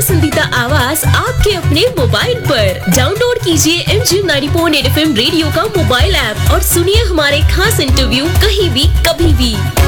पसंदीदा आवाज आपके अपने मोबाइल पर। डाउनलोड कीजिए MG 90.8 FM रेडियो का मोबाइल ऐप और सुनिए हमारे खास इंटरव्यू कहीं भी कभी भी।